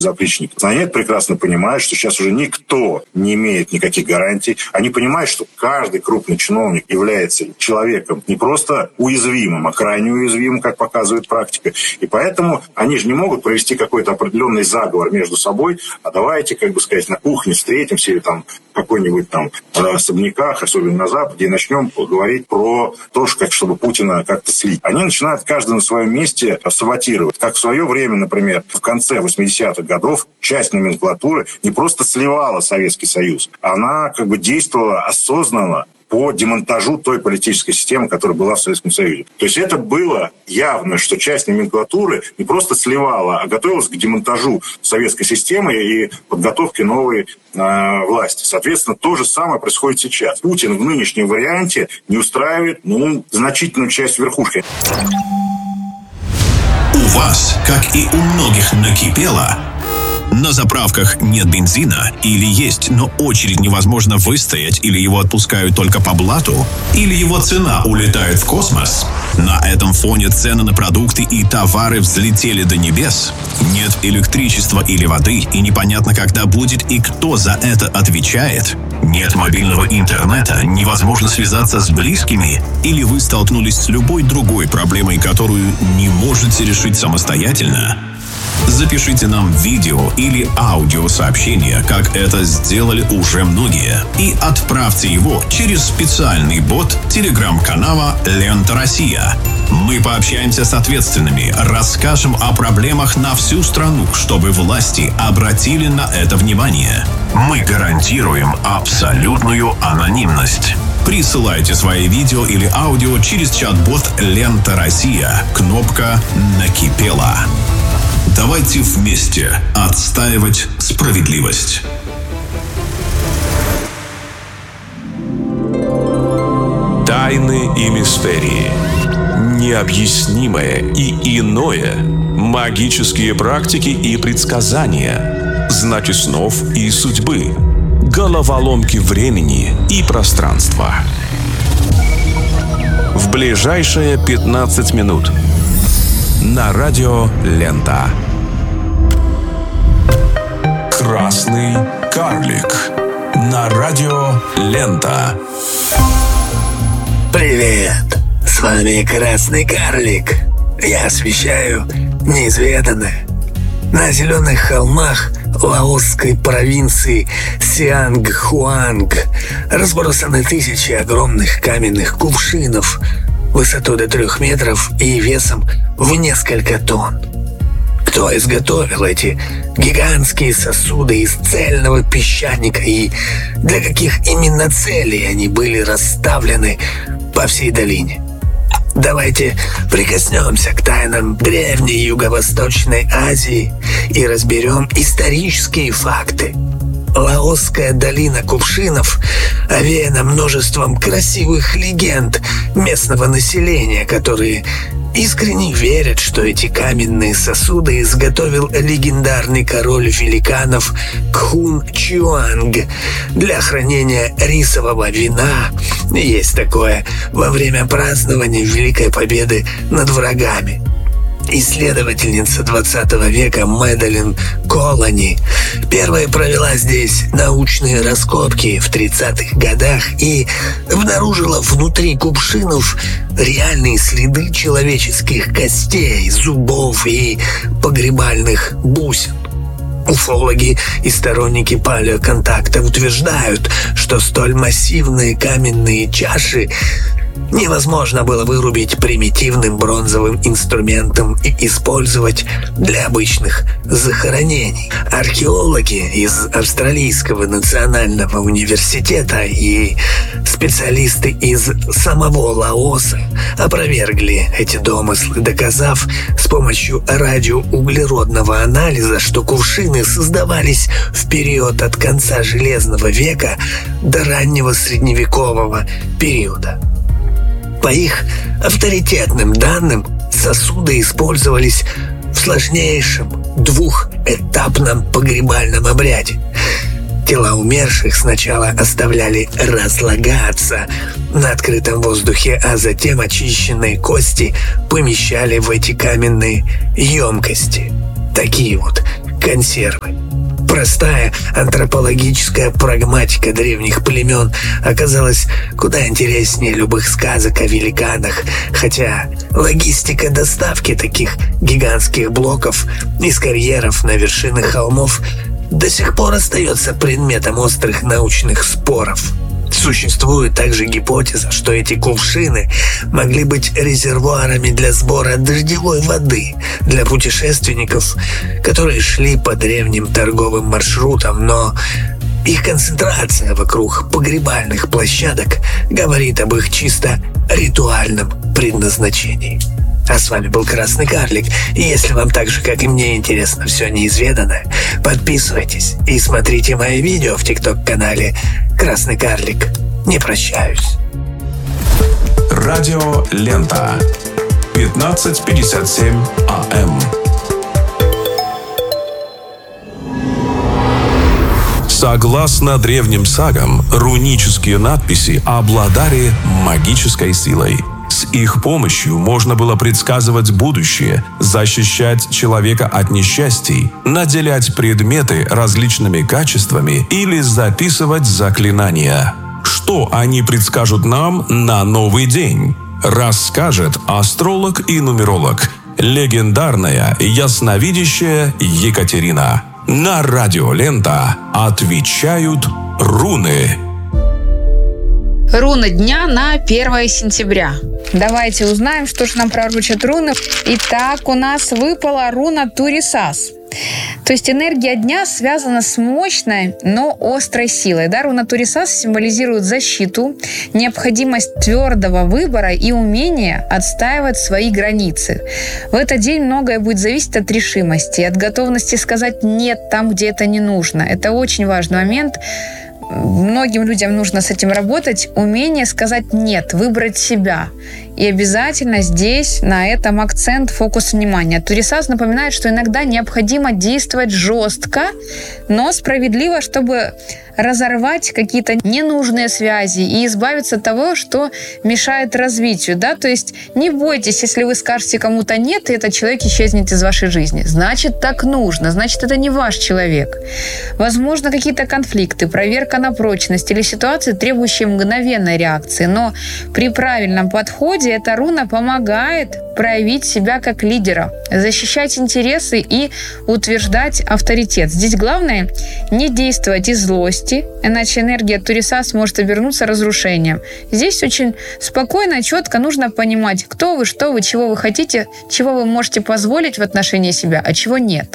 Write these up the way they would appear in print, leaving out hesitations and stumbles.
запрещенники. Они прекрасно понимают, что сейчас уже никто не имеет никаких гарантий. Они понимают, что каждый крупный чиновник является человеком не просто уязвимым, а крайне уязвимым, как показывает практика. И поэтому они же не могут провести какой-то определенный заговор между собой, а давайте, на кухне встретимся или там в какой-нибудь там особняках, особенно на Западе, и начнем говорить про то, чтобы Путина как-то слить. Они начинают каждый на своем месте саботировать. Как в свое время, например, в конце 80-х годов часть номенклатуры не просто сливала Советский Союз, она действовала осознанно по демонтажу той политической системы, которая была в Советском Союзе. То есть это было явно, что часть номенклатуры не просто сливала, а готовилась к демонтажу советской системы и подготовке новой власти. Соответственно, то же самое происходит сейчас. Путин в нынешнем варианте не устраивает значительную часть верхушки. У вас, как и у многих, накипело. На заправках нет бензина, или есть, но очередь невозможно выстоять, или его отпускают только по блату, или его цена улетает в космос. На этом фоне цены на продукты и товары взлетели до небес. Нет электричества или воды, и непонятно, когда будет и кто за это отвечает. Нет мобильного интернета, невозможно связаться с близкими, или вы столкнулись с любой другой проблемой, которую не можете решить самостоятельно. Запишите нам видео или аудиосообщение, как это сделали уже многие, и отправьте его через специальный бот телеграм-канала «Лента Россия». Мы пообщаемся с ответственными, расскажем о проблемах на всю страну, чтобы власти обратили на это внимание. Мы гарантируем абсолютную анонимность. Присылайте свои видео или аудио через чат-бот «Лента Россия». Кнопка «Накипело». Давайте вместе отстаивать справедливость. Тайны и мистерии. Необъяснимое и иное. Магические практики и предсказания. Знаки снов и судьбы. Головоломки времени и пространства. В ближайшие 15 минут. На радио «Лента». Красный карлик. На радио «Лента». Привет! С вами Красный карлик. Я освещаю неизведанное. На зеленых холмах лаосской провинции Сиангхуанг разбросаны тысячи огромных каменных кувшинов высотой до 3 метров и весом в несколько тонн. Кто изготовил эти гигантские сосуды из цельного песчаника и для каких именно целей они были расставлены по всей долине? Давайте прикоснемся к тайнам древней Юго-Восточной Азии и разберем исторические факты. Лаосская долина кувшинов овеяна множеством красивых легенд местного населения, которые искренне верят, что эти каменные сосуды изготовил легендарный король великанов Кхун Чуанг для хранения рисового вина. Есть такое во время празднования Великой Победы над врагами. Исследовательница 20 века Мэдалин Колони первая провела здесь научные раскопки в 30-х годах и обнаружила внутри кувшинов реальные следы человеческих костей, зубов и погребальных бусин. Уфологи и сторонники палеоконтакта утверждают, что столь массивные каменные чаши невозможно было вырубить примитивным бронзовым инструментом и использовать для обычных захоронений. Археологи из Австралийского национального университета и специалисты из самого Лаоса опровергли эти домыслы, доказав с помощью радиоуглеродного анализа, что кувшины создавались в период от конца Железного века до раннего средневекового периода. По их авторитетным данным, сосуды использовались в сложнейшем двухэтапном погребальном обряде. Тела умерших сначала оставляли разлагаться на открытом воздухе, а затем очищенные кости помещали в эти каменные емкости. Такие вот консервы. Простая антропологическая прагматика древних племен оказалась куда интереснее любых сказок о великанах, хотя логистика доставки таких гигантских блоков из карьеров на вершины холмов до сих пор остается предметом острых научных споров. Существует также гипотеза, что эти кувшины могли быть резервуарами для сбора дождевой воды для путешественников, которые шли по древним торговым маршрутам, но их концентрация вокруг погребальных площадок говорит об их чисто ритуальном предназначении. А с вами был Красный Карлик. И если вам так же, как и мне, интересно все неизведанное, подписывайтесь и смотрите мои видео в ТикТок-канале Красный Карлик. Не прощаюсь. Радио Лента. 15:57 АМ. Согласно древним сагам, рунические надписи обладали магической силой. С их помощью можно было предсказывать будущее, защищать человека от несчастий, наделять предметы различными качествами или записывать заклинания. Что они предскажут нам на новый день? Расскажет астролог и нумеролог, легендарная ясновидящая Екатерина. На радио Лента отвечают руны. Руна дня на 1 сентября. Давайте узнаем, что же нам пророчат руны. Итак, у нас выпала руна Турисас. То есть энергия дня связана с мощной, но острой силой. Да? Руна Турисас символизирует защиту, необходимость твердого выбора и умение отстаивать свои границы. В этот день многое будет зависеть от решимости, от готовности сказать «нет» там, где это не нужно. Это очень важный момент. Многим людям нужно с этим работать. Умение сказать «нет», выбрать себя. И обязательно здесь на этом акцент, фокус внимания. Турисас напоминает, что иногда необходимо действовать жестко, но справедливо, чтобы разорвать какие-то ненужные связи и избавиться от того, что мешает развитию. Да? То есть не бойтесь, если вы скажете кому-то «нет», и этот человек исчезнет из вашей жизни. Значит, так нужно, значит, это не ваш человек. Возможно, какие-то конфликты, проверка на прочность или ситуации, требующие мгновенной реакции. Но при правильном подходе эта руна помогает проявить себя как лидера, защищать интересы и утверждать авторитет. Здесь главное не действовать из злости, иначе энергия Турисас может обернуться разрушением. Здесь очень спокойно, четко нужно понимать, кто вы, что вы, чего вы хотите, чего вы можете позволить в отношении себя, а чего нет.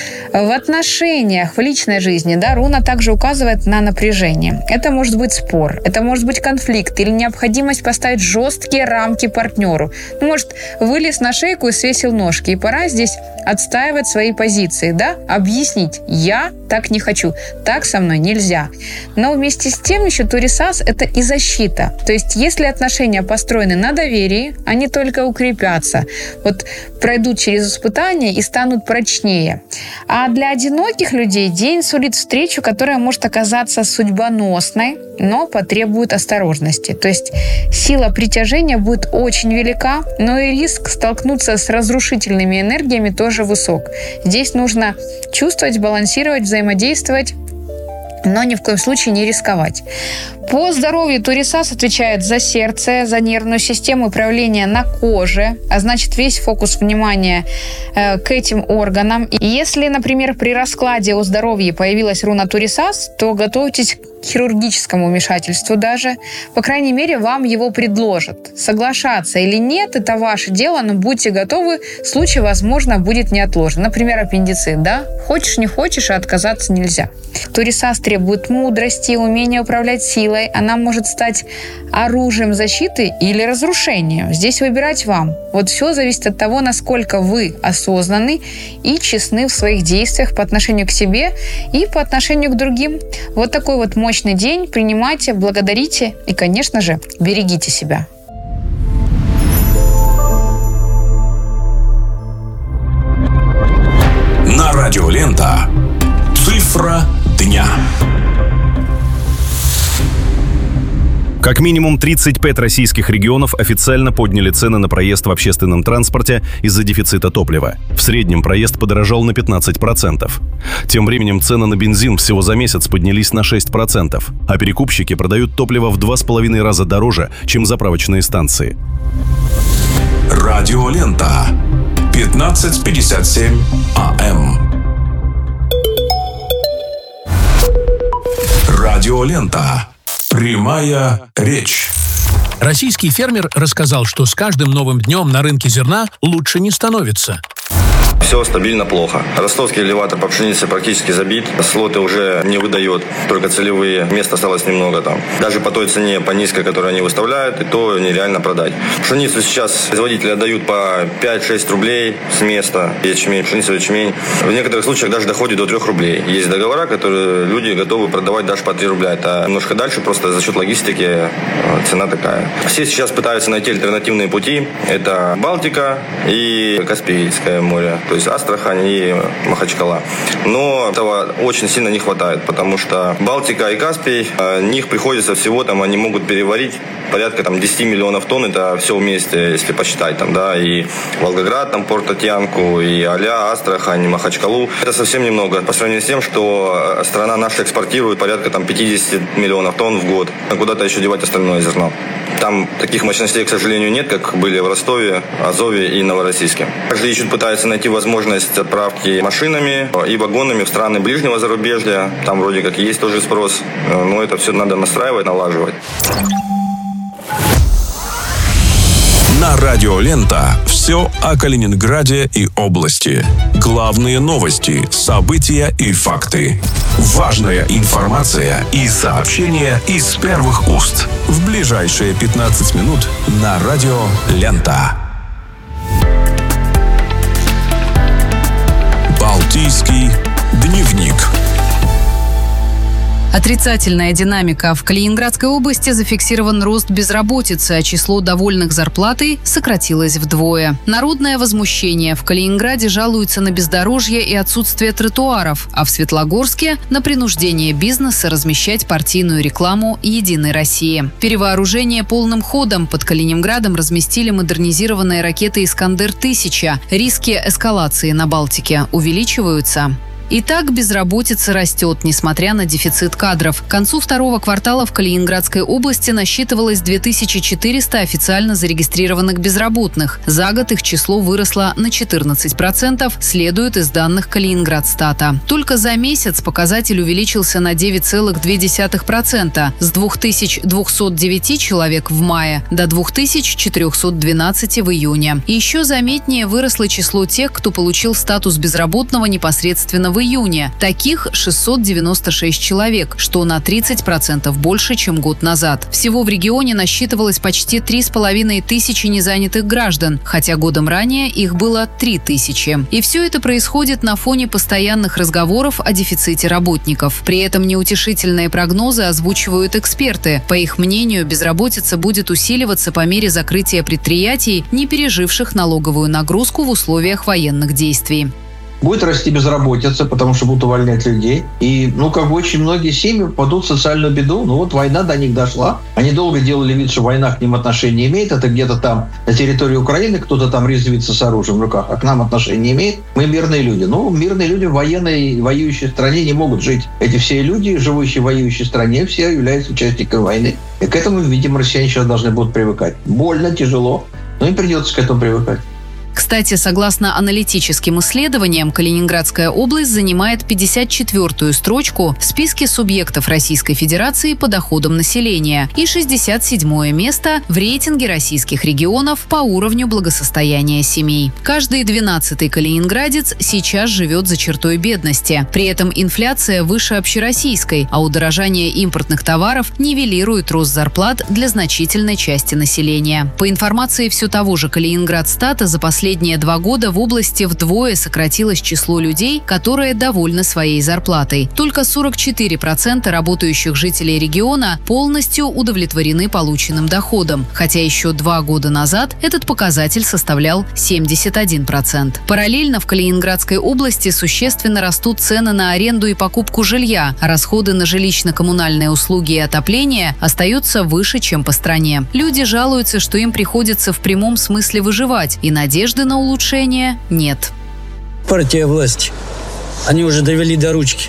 В отношениях, в личной жизни, да, руна также указывает на напряжение. Это может быть спор, это может быть конфликт или необходимость поставить жесткие рамки партнеру. Может, вылез на шейку и свесил ножки. И пора здесь отстаивать свои позиции, да? Объяснить, я так не хочу, так со мной нельзя. Но вместе с тем еще Турисас – это и защита. То есть, если отношения построены на доверии, они только укрепятся. Вот пройдут через испытания и станут прочнее. А для одиноких людей день сулит встречу, которая может оказаться судьбоносной, но потребует осторожности. То есть сила притяжения будет очень велика, но и риск столкнуться с разрушительными энергиями тоже высок. Здесь нужно чувствовать, балансировать, взаимодействовать, но ни в коем случае не рисковать. По здоровью Турисас отвечает за сердце, за нервную систему, управление на коже, а значит весь фокус внимания к этим органам. И если, например, при раскладе о здоровье появилась руна Турисас, то готовьтесь к хирургическому вмешательству даже. По крайней мере, вам его предложат. Соглашаться или нет, это ваше дело, но будьте готовы, случай, возможно, будет неотложен. Например, аппендицит, да? Хочешь, не хочешь, а отказаться нельзя. Турисас требует мудрости, умения управлять силой. Она может стать оружием защиты или разрушением. Здесь выбирать вам. Вот все зависит от того, насколько вы осознанны и честны в своих действиях по отношению к себе и по отношению к другим. Вот такой вот мощный день. Принимайте, благодарите и, конечно же, берегите себя. На радио Лента. Цифра дня. Как минимум 35 российских регионов официально подняли цены на проезд в общественном транспорте из-за дефицита топлива. В среднем проезд подорожал на 15%. Тем временем цены на бензин всего за месяц поднялись на 6%, а перекупщики продают топливо в 2,5 раза дороже, чем заправочные станции. Радиолента. 15:57 АМ. Радиолента. Прямая речь. Российский фермер рассказал, что с каждым новым днем на рынке зерна лучше не становится. Все стабильно плохо. Ростовский элеватор по пшенице практически забит. Слоты уже не выдает, только целевые. Места осталось немного там. Даже по той цене, по низкой, которую они выставляют, и то нереально продать. Пшеницу сейчас производители отдают по 5-6 рублей с места. Ячмень, пшеницу, ячмень. В некоторых случаях даже доходит до 3 рублей. Есть договора, которые люди готовы продавать даже по 3 рубля. Это немножко дальше, просто за счет логистики цена такая. Все сейчас пытаются найти альтернативные пути. Это Балтика и Каспийское море. То есть Астрахань и Махачкала. Но этого очень сильно не хватает, потому что Балтика и Каспий, них приходится всего, там они могут переварить порядка 10 миллионов тонн, это все вместе, если посчитать, и Волгоград, порт Татьянку, и Аля, Астрахань, Махачкалу. Это совсем немного по сравнению с тем, что страна наша экспортирует порядка 50 миллионов тонн в год. А куда-то еще девать остальное зерно. Там таких мощностей, к сожалению, нет, как были в Ростове, Азове и Новороссийске. Также ищут, пытаются найти возможность отправки машинами и вагонами в страны ближнего зарубежья. Там вроде как есть тоже спрос, но это все надо настраивать, налаживать. На Радиолента все о Калининграде и области. Главные новости, события и факты. Важная информация и сообщения из первых уст. В ближайшие 15 минут на Радиолента. Балтийский дневник. Отрицательная динамика. В Калининградской области зафиксирован рост безработицы, а число довольных зарплатой сократилось вдвое. Народное возмущение. В Калининграде жалуются на бездорожье и отсутствие тротуаров, а в Светлогорске – на принуждение бизнеса размещать партийную рекламу «Единой России». Перевооружение полным ходом. Под Калининградом разместили модернизированные ракеты «Искандер-1000». Риски эскалации на Балтике увеличиваются. Итак, безработица растет, несмотря на дефицит кадров. К концу второго квартала в Калининградской области насчитывалось 2400 официально зарегистрированных безработных. За год их число выросло на 14%, следует из данных Калининградстата. Только за месяц показатель увеличился на 9,2%, с 2209 человек в мае до 2412 в июне. И еще заметнее выросло число тех, кто получил статус безработного непосредственно в июне. Таких 696 человек, что на 30% больше, чем год назад. Всего в регионе насчитывалось почти 3500 незанятых граждан, хотя годом ранее их было 3000. И все это происходит на фоне постоянных разговоров о дефиците работников. При этом неутешительные прогнозы озвучивают эксперты. По их мнению, безработица будет усиливаться по мере закрытия предприятий, не переживших налоговую нагрузку в условиях военных действий. Будет расти безработица, потому что будут увольнять людей. И, очень многие семьи попадут в социальную беду. Война до них дошла. Они долго делали вид, что война к ним отношения не имеет. Это где-то там на территории Украины кто-то там резвится с оружием в руках, а к нам отношения не имеет. Мы мирные люди. Мирные люди в военной воюющей стране не могут жить. Эти все люди, живущие в воюющей стране, все являются участниками войны. И к этому, видимо, россияне сейчас должны будут привыкать. Больно, тяжело, но им придется к этому привыкать. Кстати, согласно аналитическим исследованиям, Калининградская область занимает 54-ю строчку в списке субъектов Российской Федерации по доходам населения и 67-е место в рейтинге российских регионов по уровню благосостояния семей. Каждый 12-й калининградец сейчас живет за чертой бедности. При этом инфляция выше общероссийской, а удорожание импортных товаров нивелирует рост зарплат для значительной части населения. По информации все того же Калининградстата, за последние последние 2 года в области вдвое сократилось число людей, которые довольны своей зарплатой. Только 44% работающих жителей региона полностью удовлетворены полученным доходом, хотя еще 2 года назад этот показатель составлял 71%. Параллельно в Калининградской области существенно растут цены на аренду и покупку жилья, а расходы на жилищно-коммунальные услуги и отопление остаются выше, чем по стране. Люди жалуются, что им приходится в прямом смысле выживать, и надежды на улучшение нет. Партия власти. Они уже довели до ручки.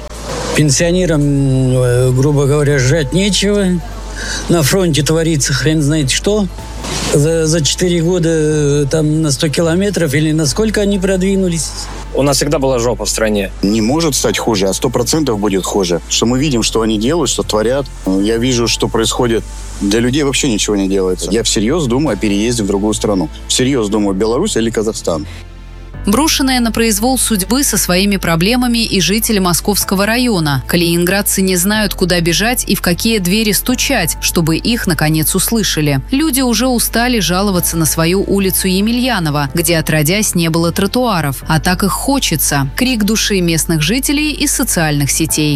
Пенсионерам, грубо говоря, жрать нечего. На фронте творится хрен знает что. За 4 года там на 100 километров или на сколько они продвинулись? У нас всегда была жопа в стране. Не может стать хуже, а 100% будет хуже. Что мы видим, что они делают, что творят. Я вижу, что происходит. Для людей вообще ничего не делается. Я всерьез думаю о переезде в другую страну. Всерьез думаю, Беларусь или Казахстан. Брошенная на произвол судьбы со своими проблемами и жители Московского района. Калининградцы не знают, куда бежать и в какие двери стучать, чтобы их, наконец, услышали. Люди уже устали жаловаться на свою улицу Емельянова, где отродясь не было тротуаров. А так их хочется. Крик души местных жителей из социальных сетей.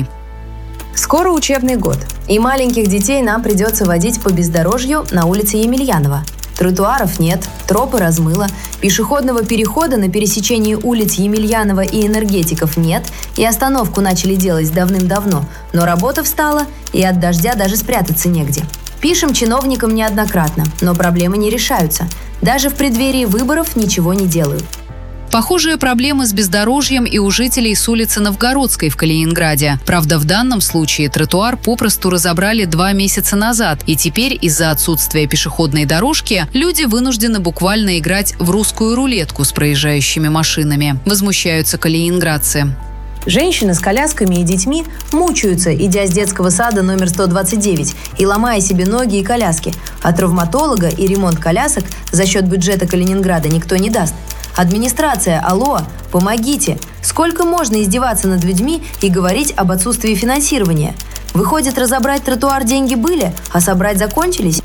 Скоро учебный год, и маленьких детей нам придется водить по бездорожью на улице Емельянова. Тротуаров нет, тропы размыло, пешеходного перехода на пересечении улиц Емельянова и Энергетиков нет, и остановку начали делать давным-давно, но работа встала, и от дождя даже спрятаться негде. Пишем чиновникам неоднократно, но проблемы не решаются. Даже в преддверии выборов ничего не делают. Похожие проблемы с бездорожьем и у жителей с улицы Новгородской в Калининграде. Правда, в данном случае тротуар попросту разобрали 2 месяца назад, и теперь из-за отсутствия пешеходной дорожки люди вынуждены буквально играть в русскую рулетку с проезжающими машинами. Возмущаются калининградцы. Женщины с колясками и детьми мучаются, идя с детского сада номер 129 и ломая себе ноги и коляски, а травматолога и ремонт колясок за счет бюджета Калининграда никто не даст. Администрация, алло, помогите! Сколько можно издеваться над людьми и говорить об отсутствии финансирования? Выходит, разобрать тротуар деньги были, а собрать закончились?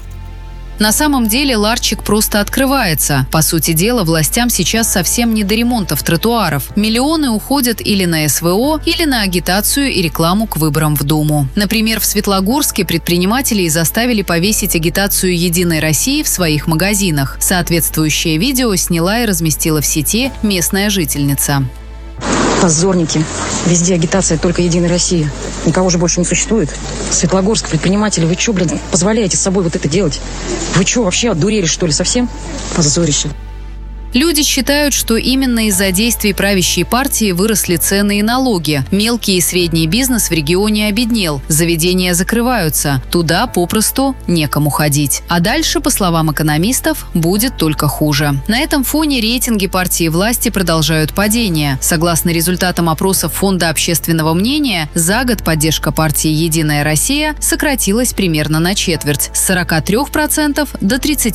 На самом деле ларчик просто открывается. По сути дела, властям сейчас совсем не до ремонтов тротуаров. Миллионы уходят или на СВО, или на агитацию и рекламу к выборам в Думу. Например, в Светлогорске предпринимателей заставили повесить агитацию «Единой России» в своих магазинах. Соответствующее видео сняла и разместила в сети местная жительница. Позорники. Везде агитация только «Единой России». Никого же больше не существует. Светлогорск, предприниматели, вы что, позволяете с собой вот это делать? Вы что, вообще одурели, что ли, совсем? Позорище. Люди считают, что именно из-за действий правящей партии выросли цены и налоги. Мелкий и средний бизнес в регионе обеднел. Заведения закрываются. Туда попросту некому ходить. А дальше, по словам экономистов, будет только хуже. На этом фоне рейтинги партии власти продолжают падение. Согласно результатам опросов Фонда общественного мнения, за год поддержка партии «Единая Россия» сократилась примерно на четверть – с 43% до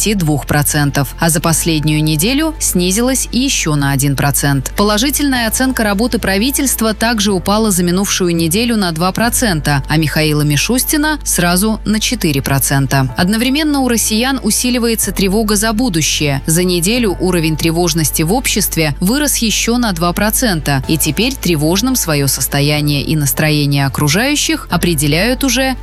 32%. А за последнюю неделю снизилась еще на 1%. Положительная оценка работы правительства также упала за минувшую неделю на 2%, а Михаила Мишустина сразу на 4%. Одновременно у россиян усиливается тревога за будущее. За неделю уровень тревожности в обществе вырос еще на 2%, и теперь тревожным свое состояние и настроение окружающих определяют уже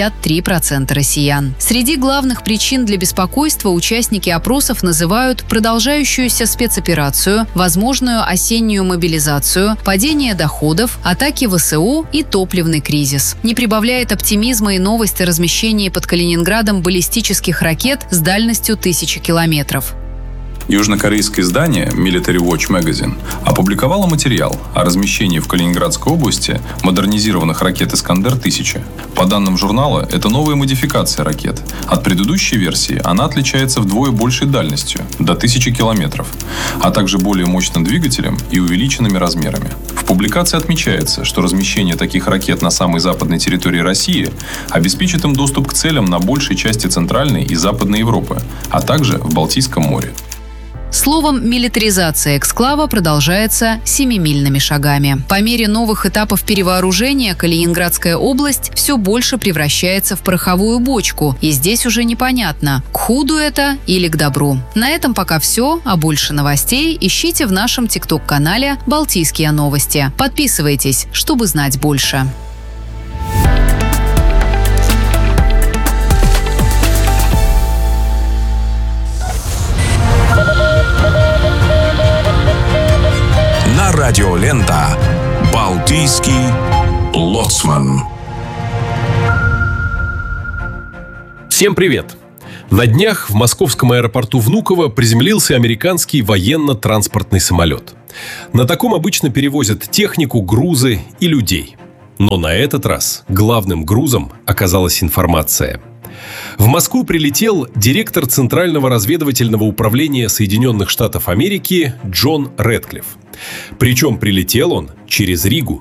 53% россиян. Среди главных причин для беспокойства участники опросов называют продолжающуюся спецоперацию, возможную осеннюю мобилизацию, падение доходов, атаки ВСУ и топливный кризис. Не прибавляет оптимизма и новость о размещении под Калининградом баллистических ракет с дальностью 1000 километров. Южнокорейское издание Military Watch Magazine опубликовало материал о размещении в Калининградской области модернизированных ракет «Искандер-1000». По данным журнала, это новая модификация ракет. От предыдущей версии она отличается вдвое большей дальностью – до 1000 километров, а также более мощным двигателем и увеличенными размерами. В публикации отмечается, что размещение таких ракет на самой западной территории России обеспечит им доступ к целям на большей части Центральной и Западной Европы, а также в Балтийском море. Словом, милитаризация эксклава продолжается семимильными шагами. По мере новых этапов перевооружения Калининградская область все больше превращается в пороховую бочку, и здесь уже непонятно, к худу это или к добру. На этом пока все, а больше новостей ищите в нашем ТикТок-канале «Балтийские новости». Подписывайтесь, чтобы знать больше. Радиолента «Балтийский лоцман». Всем привет! На днях в московском аэропорту Внуково приземлился американский военно-транспортный самолет. На таком обычно перевозят технику, грузы и людей. Но на этот раз главным грузом оказалась информация. В Москву прилетел директор Центрального разведывательного управления Соединенных Штатов Америки Джон Рэдклифф. Причем прилетел он через Ригу.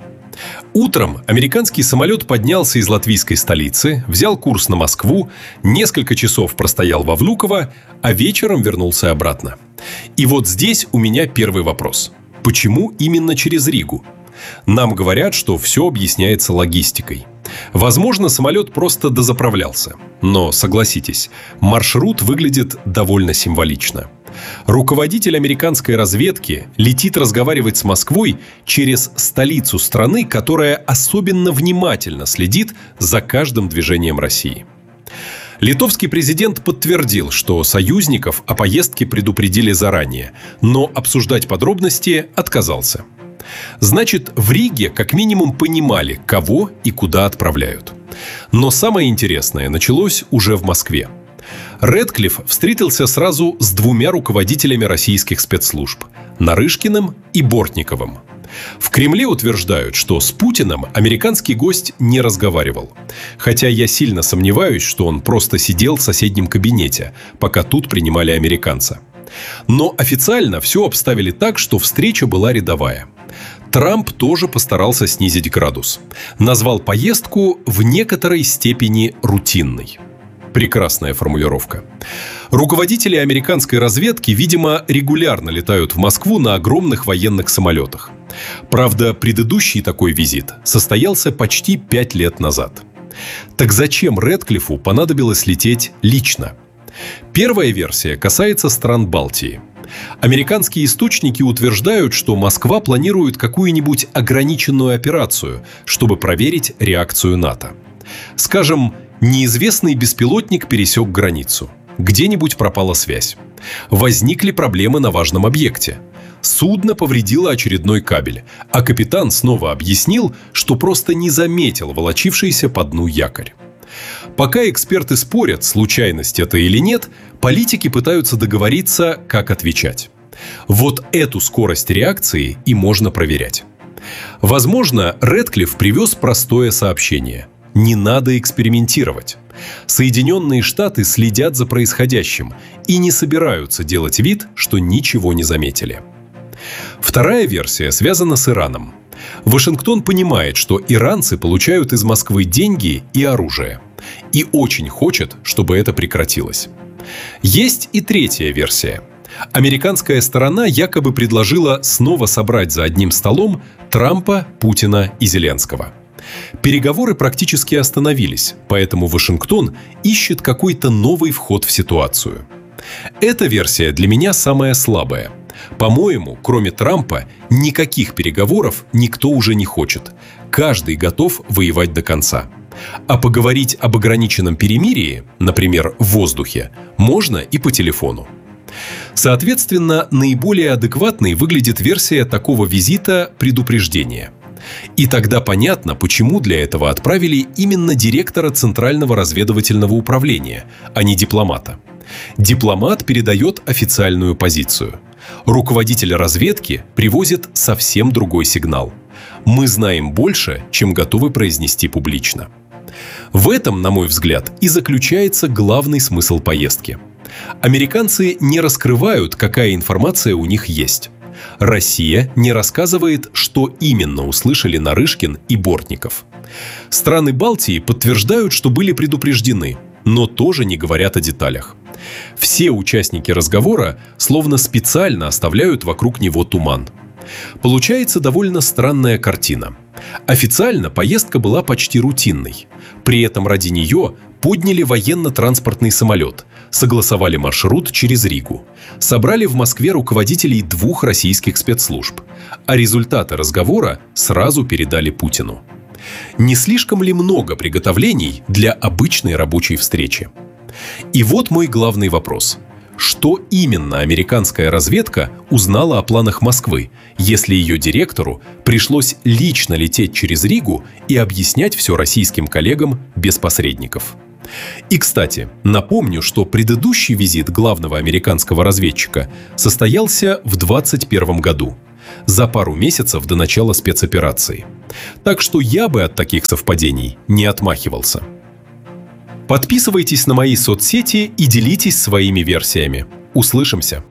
Утром американский самолет поднялся из латвийской столицы, взял курс на Москву, несколько часов простоял во Внуково, а вечером вернулся обратно. И вот здесь у меня первый вопрос. Почему именно через Ригу? Нам говорят, что все объясняется логистикой. Возможно, самолет просто дозаправлялся. Но, согласитесь, маршрут выглядит довольно символично. Руководитель американской разведки летит разговаривать с Москвой через столицу страны, которая особенно внимательно следит за каждым движением России. Литовский президент подтвердил, что союзников о поездке предупредили заранее, но обсуждать подробности отказался. Значит, в Риге как минимум понимали, кого и куда отправляют. Но самое интересное началось уже в Москве. Рэдклифф встретился сразу с двумя руководителями российских спецслужб – Нарышкиным и Бортниковым. В Кремле утверждают, что с Путиным американский гость не разговаривал. Хотя я сильно сомневаюсь, что он просто сидел в соседнем кабинете, пока тут принимали американца. Но официально все обставили так, что встреча была рядовая. Трамп тоже постарался снизить градус. Назвал поездку в некоторой степени рутинной. Прекрасная формулировка. Руководители американской разведки, видимо, регулярно летают в Москву на огромных военных самолетах. Правда, предыдущий такой визит состоялся почти 5 лет назад. Так зачем Рэдклиффу понадобилось лететь лично? Первая версия касается стран Балтии. Американские источники утверждают, что Москва планирует какую-нибудь ограниченную операцию, чтобы проверить реакцию НАТО. Скажем, неизвестный беспилотник пересек границу. Где-нибудь пропала связь. Возникли проблемы на важном объекте. Судно повредило очередной кабель, а капитан снова объяснил, что просто не заметил волочившийся по дну якорь. Пока эксперты спорят, случайность это или нет, политики пытаются договориться, как отвечать. Вот эту скорость реакции и можно проверять. Возможно, Рэдклифф привез простое сообщение. Не надо экспериментировать. Соединенные Штаты следят за происходящим и не собираются делать вид, что ничего не заметили. Вторая версия связана с Ираном. Вашингтон понимает, что иранцы получают из Москвы деньги и оружие. И очень хочет, чтобы это прекратилось. Есть и третья версия. Американская сторона якобы предложила снова собрать за одним столом Трампа, Путина и Зеленского. Переговоры практически остановились, поэтому Вашингтон ищет какой-то новый вход в ситуацию. Эта версия для меня самая слабая. По-моему, кроме Трампа, никаких переговоров никто уже не хочет. Каждый готов воевать до конца. А поговорить об ограниченном перемирии, например, в воздухе, можно и по телефону. Соответственно, наиболее адекватной выглядит версия такого визита предупреждения. И тогда понятно, почему для этого отправили именно директора Центрального разведывательного управления, а не дипломата. Дипломат передает официальную позицию. Руководитель разведки привозит совсем другой сигнал. Мы знаем больше, чем готовы произнести публично. В этом, на мой взгляд, и заключается главный смысл поездки. Американцы не раскрывают, какая информация у них есть. Россия не рассказывает, что именно услышали Нарышкин и Бортников. Страны Балтии подтверждают, что были предупреждены, но тоже не говорят о деталях. Все участники разговора словно специально оставляют вокруг него туман. Получается довольно странная картина. Официально поездка была почти рутинной. При этом ради нее подняли военно-транспортный самолет, согласовали маршрут через Ригу, собрали в Москве руководителей 2 российских спецслужб, а результаты разговора сразу передали Путину. Не слишком ли много приготовлений для обычной рабочей встречи? И вот мой главный вопрос. Что именно американская разведка узнала о планах Москвы, если ее директору пришлось лично лететь через Ригу и объяснять все российским коллегам без посредников? И, кстати, напомню, что предыдущий визит главного американского разведчика состоялся в 2021 году, за пару месяцев до начала спецоперации. Так что я бы от таких совпадений не отмахивался. Подписывайтесь на мои соцсети и делитесь своими версиями. Услышимся!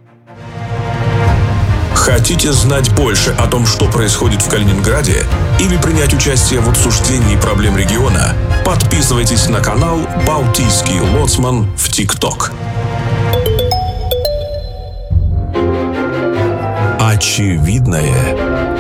Хотите знать больше о том, что происходит в Калининграде, или принять участие в обсуждении проблем региона? Подписывайтесь на канал «Балтийский лоцман» в ТикТок. Очевидное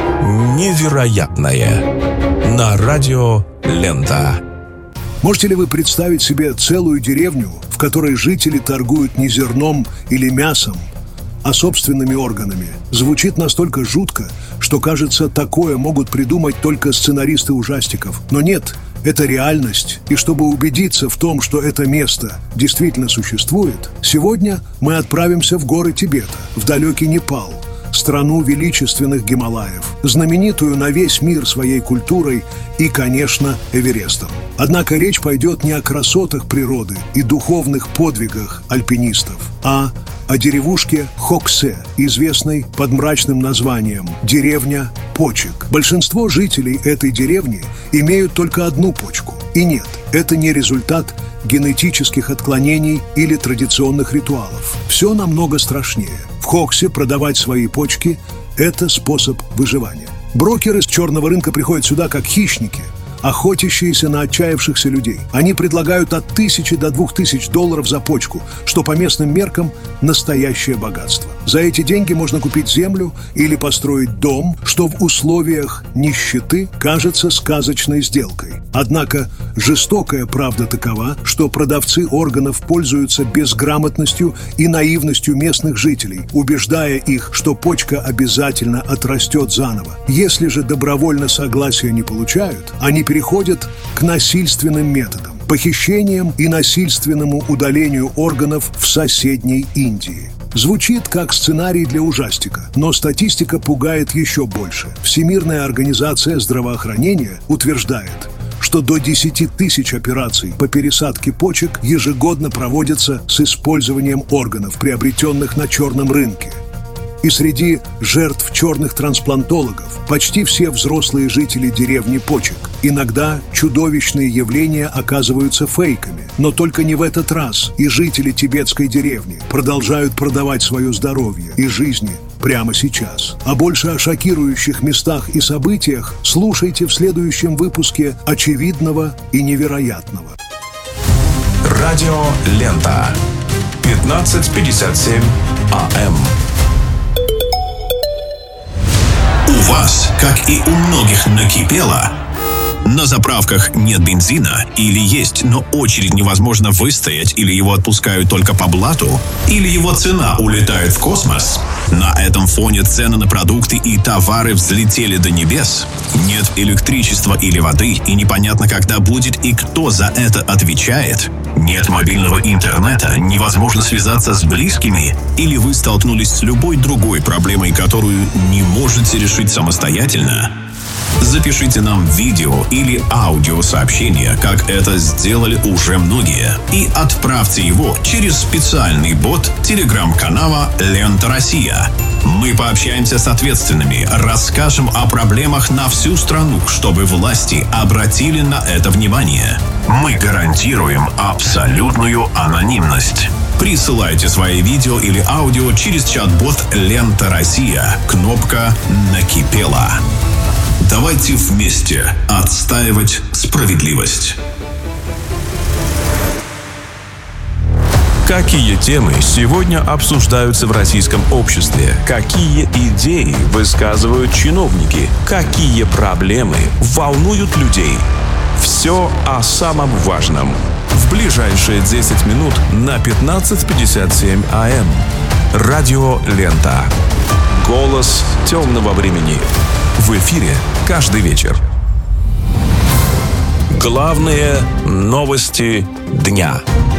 невероятное на радио «Лента». Можете ли вы представить себе целую деревню, в которой жители торгуют не зерном или мясом, а собственными органами? Звучит настолько жутко, что, кажется, такое могут придумать только сценаристы ужастиков. Но нет, это реальность. И чтобы убедиться в том, что это место действительно существует, сегодня мы отправимся в горы Тибета, в далекий Непал, страну величественных Гималаев, знаменитую на весь мир своей культурой и, конечно, Эверестом. Однако речь пойдет не о красотах природы и духовных подвигах альпинистов, а о деревушке Хоксе, известной под мрачным названием «Деревня почек». Большинство жителей этой деревни имеют только одну почку. И нет, это не результат генетических отклонений или традиционных ритуалов. Все намного страшнее. В Хоксе продавать свои почки – это способ выживания. Брокеры с черного рынка приходят сюда как хищники, охотящиеся на отчаявшихся людей. Они предлагают от $1000 до $2000 за почку, что по местным меркам настоящее богатство. За эти деньги можно купить землю или построить дом, что в условиях нищеты кажется сказочной сделкой. Однако жестокая правда такова, что продавцы органов пользуются безграмотностью и наивностью местных жителей, убеждая их, что почка обязательно отрастет заново. Если же добровольно согласия не получают, они переходят к насильственным методам, похищениям и насильственному удалению органов в соседней Индии. Звучит как сценарий для ужастика, но статистика пугает еще больше. Всемирная организация здравоохранения утверждает, что до 10 тысяч операций по пересадке почек ежегодно проводятся с использованием органов, приобретенных на черном рынке. И среди жертв черных трансплантологов почти все взрослые жители деревни почек. Иногда чудовищные явления оказываются фейками. Но только не в этот раз. И жители тибетской деревни продолжают продавать свое здоровье и жизни прямо сейчас. А больше о шокирующих местах и событиях слушайте в следующем выпуске «Очевидного и невероятного». Радио «Лента». 15:57 АМ. У вас, как и у многих, накипело? На заправках нет бензина или есть, но очередь невозможно выстоять, или его отпускают только по блату, или его цена улетает в космос? На этом фоне цены на продукты и товары взлетели до небес? Нет электричества или воды, и непонятно, когда будет и кто за это отвечает? Нет мобильного интернета, невозможно связаться с близкими? Или вы столкнулись с любой другой проблемой, которую не можете решить самостоятельно? Запишите нам видео или аудиосообщение, как это сделали уже многие, и отправьте его через специальный бот телеграм-канала «Лента Россия». Мы пообщаемся с ответственными, расскажем о проблемах на всю страну, чтобы власти обратили на это внимание. Мы гарантируем абсолютную анонимность. Присылайте свои видео или аудио через чат-бот «Лента Россия». Кнопка «Накипело». Давайте вместе отстаивать справедливость. Какие темы сегодня обсуждаются в российском обществе? Какие идеи высказывают чиновники? Какие проблемы волнуют людей? Все о самом важном. В ближайшие 10 минут на 15:57 АМ. Радио «Лента». Голос темного времени. В эфире каждый вечер. Главные новости дня.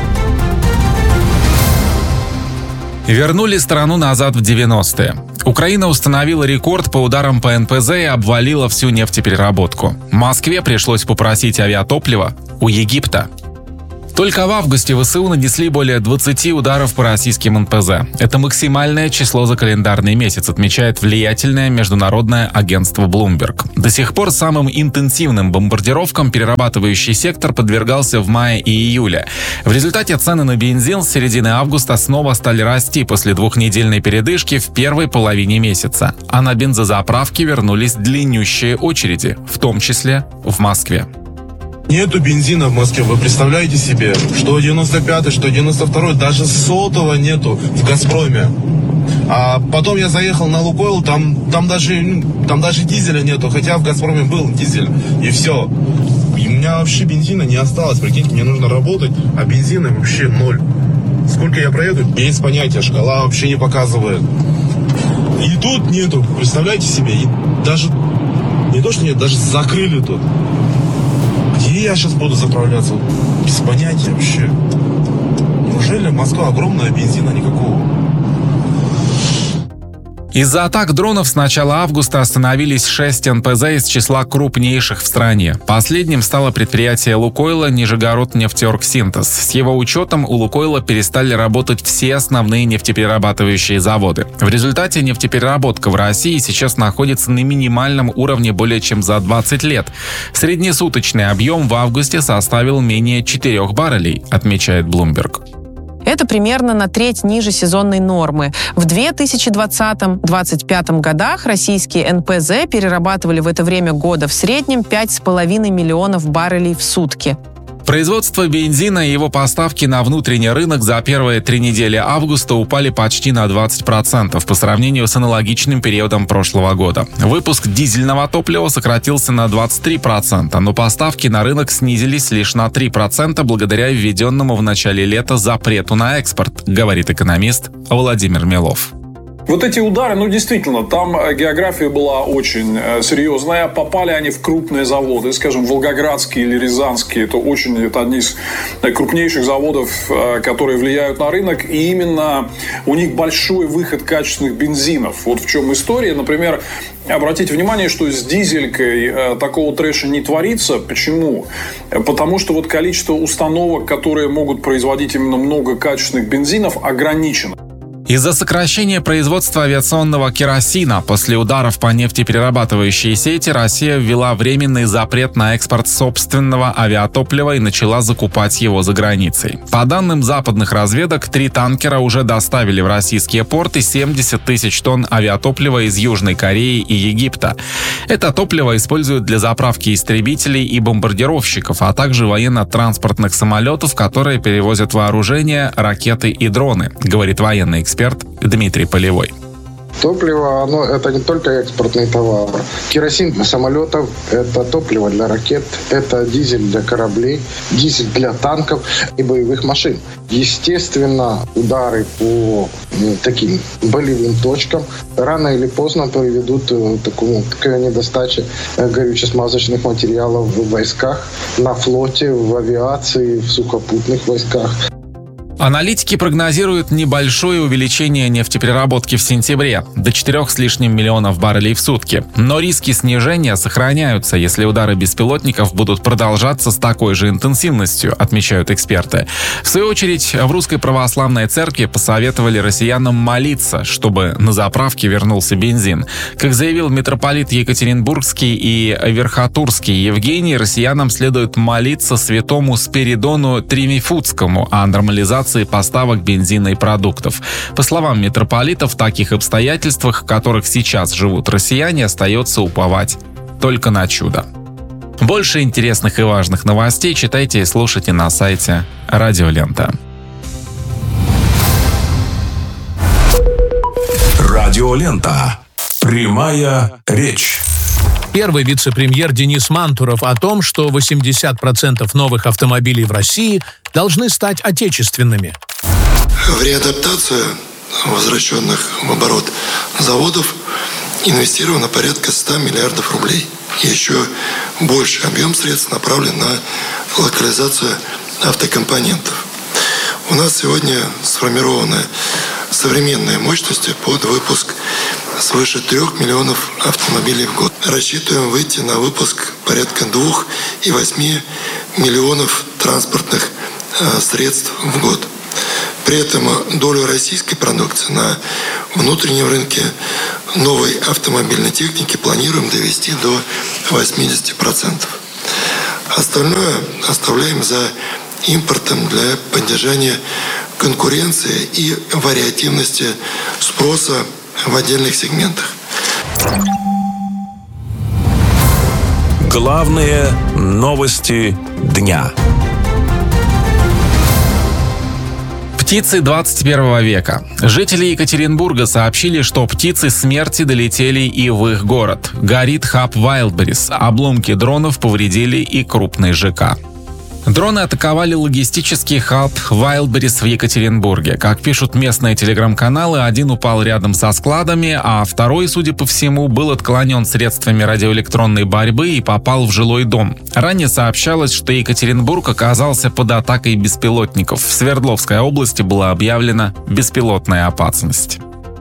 Вернули страну назад в 90-е. Украина установила рекорд по ударам по НПЗ и обвалила всю нефтепереработку. Москве пришлось попросить авиатопливо у Египта. Только в августе ВСУ нанесли более 20 ударов по российским НПЗ. Это максимальное число за календарный месяц, отмечает влиятельное международное агентство Bloomberg. До сих пор самым интенсивным бомбардировкам перерабатывающий сектор подвергался в мае и июле. В результате цены на бензин с середины августа снова стали расти после двухнедельной передышки в первой половине месяца. А на бензозаправки вернулись длиннющие очереди, в том числе в Москве. Нету бензина в Москве, вы представляете себе? Что 95-й, что 92-й, даже сотого нету в «Газпроме». А потом я заехал на «Лукойл», там даже дизеля нету, хотя в «Газпроме» был дизель, и все. И у меня вообще бензина не осталось, прикиньте, мне нужно работать, а бензина вообще ноль. Сколько я проеду, без понятия, шкала вообще не показывает. И тут нету, представляете себе, и даже, не то что нет, даже закрыли тут. Где я сейчас буду заправляться? Без понятия вообще. Неужели Москва огромная, бензина никакого? Из-за атак дронов с начала августа остановились 6 НПЗ из числа крупнейших в стране. Последним стало предприятие «Лукойла» «Нижегород-нефтеоргсинтез». С его учетом у «Лукойла» перестали работать все основные нефтеперерабатывающие заводы. В результате нефтепереработка в России сейчас находится на минимальном уровне более чем за 20 лет. Среднесуточный объем в августе составил менее 4 баррелей, отмечает Bloomberg. Это примерно на треть ниже сезонной нормы. В 2020-2025 годах российские НПЗ перерабатывали в это время года в среднем 5,5 миллионов баррелей в сутки. Производство бензина и его поставки на внутренний рынок за первые 3 недели августа упали почти на 20% по сравнению с аналогичным периодом прошлого года. Выпуск дизельного топлива сократился на 23%, но поставки на рынок снизились лишь на 3% благодаря введенному в начале лета запрету на экспорт, говорит экономист Владимир Милов. Вот эти удары, действительно, там география была очень серьезная. Попали они в крупные заводы, скажем, волгоградские или рязанские. Это одни из крупнейших заводов, которые влияют на рынок. И именно у них большой выход качественных бензинов. Вот в чем история. Например, обратите внимание, что с дизелькой такого трэша не творится. Почему? Потому что вот количество установок, которые могут производить именно много качественных бензинов, ограничено. Из-за сокращения производства авиационного керосина после ударов по нефтеперерабатывающей сети Россия ввела временный запрет на экспорт собственного авиатоплива и начала закупать его за границей. По данным западных разведок, 3 танкера уже доставили в российские порты 70 тысяч тонн авиатоплива из Южной Кореи и Египта. Это топливо используют для заправки истребителей и бомбардировщиков, а также военно-транспортных самолетов, которые перевозят вооружение, ракеты и дроны, говорит военный эксперт Дмитрий Полевой. Топливо, это не только экспортный товар. Керосин для самолетов, это топливо для ракет, это дизель для кораблей, дизель для танков и боевых машин. Естественно, удары по таким болевым точкам рано или поздно приведут к такой недостаче горюче-смазочных материалов в войсках, на флоте, в авиации, в сухопутных войсках. Аналитики прогнозируют небольшое увеличение нефтепереработки в сентябре до 4 с лишним миллионов баррелей в сутки. Но риски снижения сохраняются, если удары беспилотников будут продолжаться с такой же интенсивностью, отмечают эксперты. В свою очередь, в Русской Православной Церкви посоветовали россиянам молиться, чтобы на заправке вернулся бензин. Как заявил митрополит Екатеринбургский и Верхотурский Евгений, россиянам следует молиться святому Спиридону Тримифудскому о нормализации поставок бензина и продуктов. По словам митрополита, в таких обстоятельствах, в которых сейчас живут россияне, остается уповать только на чудо. Больше интересных и важных новостей читайте и слушайте на сайте Радио Лента. Радиолента. Прямая речь. Первый вице-премьер Денис Мантуров о том, что 80% новых автомобилей в России должны стать отечественными. В реадаптацию возвращенных в оборот заводов инвестировано порядка 100 миллиардов рублей. И еще больший объем средств направлен на локализацию автокомпонентов. У нас сегодня сформированы современные мощности под выпуск свыше 3 миллионов автомобилей в год. Рассчитываем выйти на выпуск порядка 2,8 миллионов транспортных средств в год. При этом долю российской продукции на внутреннем рынке новой автомобильной техники планируем довести до 80%. Остальное оставляем за импортом для поддержания конкуренции и вариативности спроса в отдельных сегментах. Главные новости дня. Птицы 21 века. Жители Екатеринбурга сообщили, что птицы смерти долетели и в их город. Горит хаб Wildberries. Обломки дронов повредили и крупный ЖК. Дроны атаковали логистический хаб Wildberries в Екатеринбурге. Как пишут местные телеграм-каналы, один упал рядом со складами, а второй, судя по всему, был отклонен средствами радиоэлектронной борьбы и попал в жилой дом. Ранее сообщалось, что Екатеринбург оказался под атакой беспилотников. В Свердловской области была объявлена беспилотная опасность.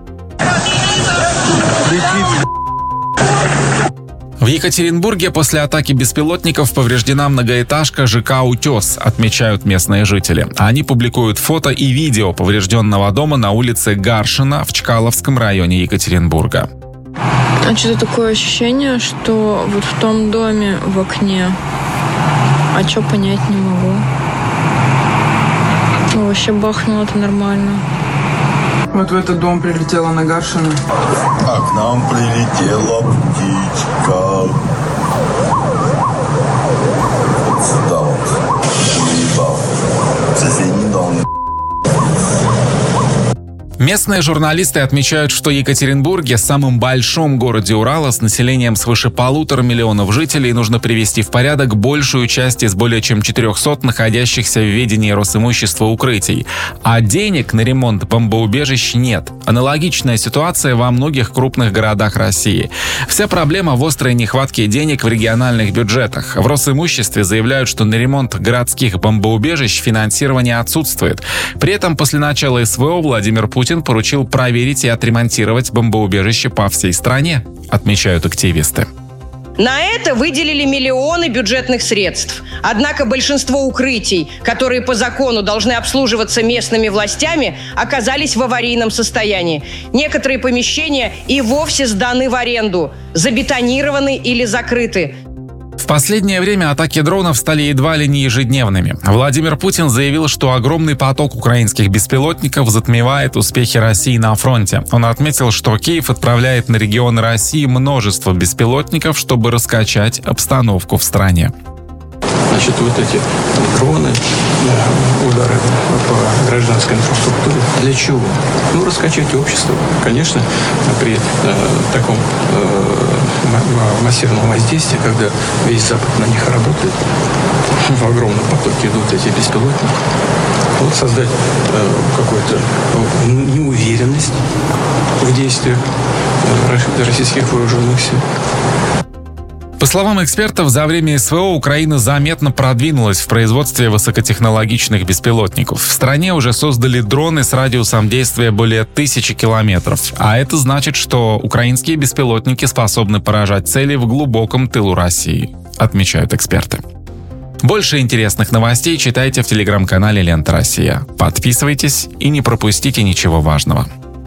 В Екатеринбурге после атаки беспилотников повреждена многоэтажка ЖК «Утес», отмечают местные жители. Они публикуют фото и видео поврежденного дома на улице Гаршина в Чкаловском районе Екатеринбурга. А что-то такое ощущение, что вот в том доме в окне, а что понять не могу. Ну, вообще бахнуло-то нормально. Вот в этот дом прилетела на Гаршина. А к нам прилетела птичка. Сюда вот. Уебал. Соседний дом. Местные журналисты отмечают, что в Екатеринбурге, самом большом городе Урала с населением свыше 1,5 миллиона жителей, нужно привести в порядок большую часть из более чем 400 находящихся в ведении Росимущества укрытий. А денег на ремонт бомбоубежищ нет. Аналогичная ситуация во многих крупных городах России. Вся проблема в острой нехватке денег в региональных бюджетах. В Росимуществе заявляют, что на ремонт городских бомбоубежищ финансирование отсутствует. При этом после начала СВО Владимир Путин поручил проверить и отремонтировать бомбоубежища по всей стране, отмечают активисты. На это выделили миллионы бюджетных средств. Однако большинство укрытий, которые по закону должны обслуживаться местными властями, оказались в аварийном состоянии. Некоторые помещения и вовсе сданы в аренду, забетонированы или закрыты. В последнее время атаки дронов стали едва ли не ежедневными. Владимир Путин заявил, что огромный поток украинских беспилотников затмевает успехи России на фронте. Он отметил, что Киев отправляет на регионы России множество беспилотников, чтобы раскачать обстановку в стране. Значит, вот эти дроны, удары по гражданской инфраструктуре. Для чего? Ну, раскачать общество. Конечно, при таком массивном воздействии, когда весь Запад на них работает, в огромном потоке идут эти беспилотники. Вот создать какую-то неуверенность в действиях российских вооруженных сил. По словам экспертов, за время СВО Украина заметно продвинулась в производстве высокотехнологичных беспилотников. В стране уже создали дроны с радиусом действия более 1000 километров. А это значит, что украинские беспилотники способны поражать цели в глубоком тылу России, отмечают эксперты. Больше интересных новостей читайте в телеграм-канале «Лента Россия». Подписывайтесь и не пропустите ничего важного.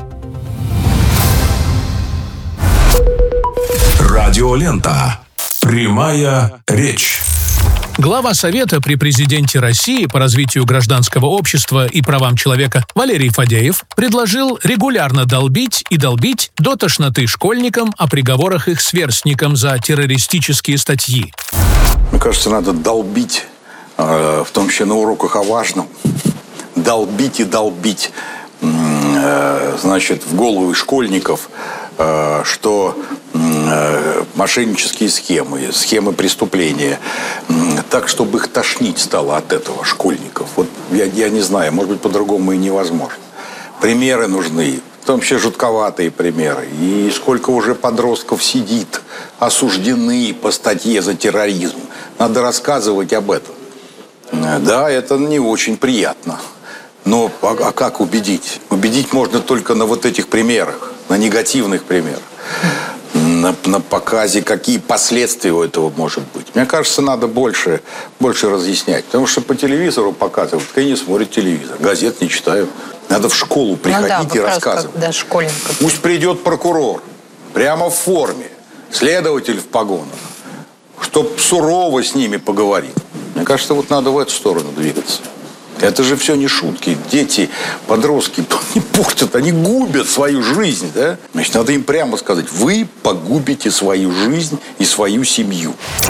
Радиолента. Прямая речь. Глава Совета при президенте России по развитию гражданского общества и правам человека Валерий Фадеев предложил регулярно долбить до тошноты школьникам о приговорах их сверстникам за террористические статьи. Мне кажется, надо долбить, в том числе на уроках о важном. Долбить и долбить. значит, в головы школьников, что мошеннические схемы преступления, так, чтобы их тошнить стало от этого школьников. Вот я не знаю, может быть, по-другому и невозможно. Примеры нужны, в том числе жутковатые примеры. И сколько уже подростков сидит, осуждены по статье за терроризм. Надо рассказывать об этом. Да, это не очень приятно. Но а как убедить? Убедить можно только на вот этих примерах, на негативных примерах. На показе, какие последствия у этого может быть. Мне кажется, надо больше разъяснять. Потому что по телевизору показывают, я не смотрю телевизор, газет не читаю. Надо в школу приходить и рассказывать. Да, школьников. Пусть придет прокурор, прямо в форме, следователь в погонах, чтоб сурово с ними поговорить. Мне кажется, вот надо в эту сторону двигаться. Это же все не шутки. Дети, подростки, они портят, они губят свою жизнь, да? Значит, надо им прямо сказать: вы погубите свою жизнь и свою семью.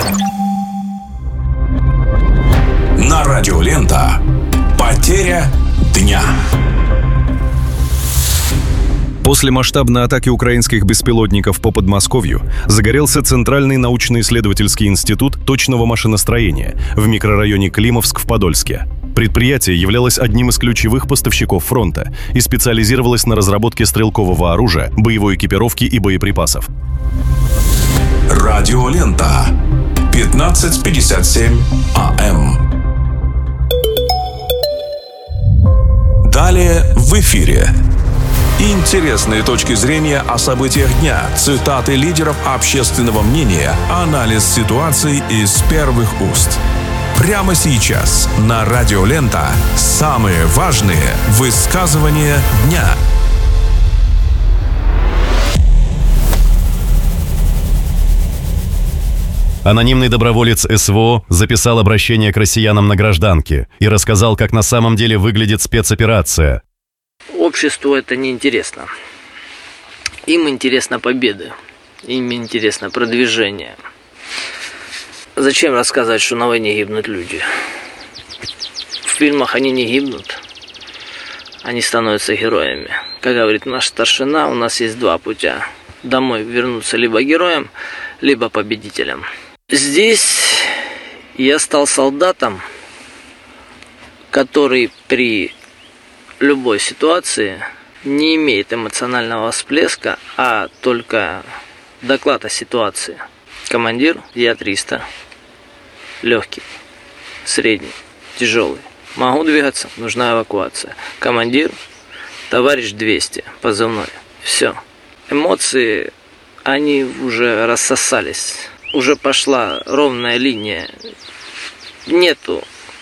На радио Лента. Потеря дня. После масштабной атаки украинских беспилотников по Подмосковью загорелся Центральный научно-исследовательский институт точного машиностроения в микрорайоне Климовск в Подольске. Предприятие являлось одним из ключевых поставщиков фронта и специализировалось на разработке стрелкового оружия, боевой экипировки и боеприпасов. Радио Лента. 15:57 АМ. Далее в эфире. Интересные точки зрения о событиях дня, цитаты лидеров общественного мнения, анализ ситуации из первых уст. Прямо сейчас на радио Лента самые важные высказывания дня. Анонимный доброволец СВО записал обращение к россиянам на гражданке и рассказал, как на самом деле выглядит спецоперация. Обществу это не интересно. Им интересна победа. Им интересно продвижение. Зачем рассказывать, что на войне гибнут люди? В фильмах они не гибнут. Они становятся героями. Как говорит наш старшина, у нас есть два путя. Домой вернуться либо героем, либо победителем. Здесь я стал солдатом, который при любой ситуации не имеет эмоционального всплеска, а только доклад о ситуации. Командир, я 300. Легкий, средний, тяжелый. Могу двигаться, нужна эвакуация. Командир, товарищ 200, позывной. Все. Эмоции, они уже рассосались. Уже пошла ровная линия. Нету